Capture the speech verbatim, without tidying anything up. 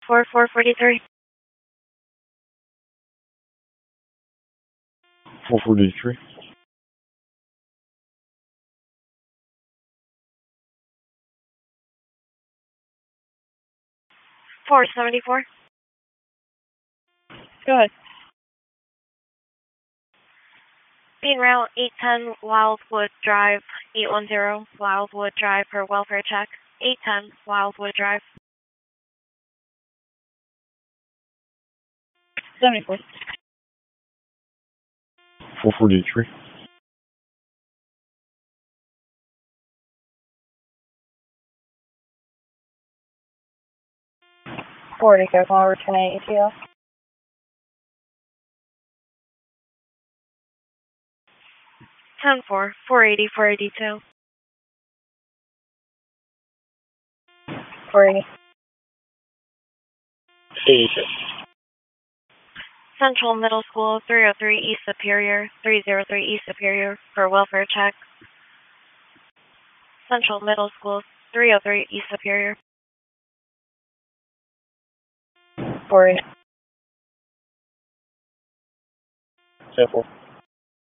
four four forty-three. four forty-three. four seventy-four. Go ahead. Being route eight ten Wildwood Drive, eight one zero Wildwood Drive for welfare check. eight ten Wildwood Drive. seventy-four. four forty-three. forty, go call returning A T L. ten four, four eighty, four eighty-two. four eighty. eighty-six. Central Middle School, three oh three East Superior, three oh three East Superior for welfare check. Central Middle School, three oh three East Superior. four eighty. ten four.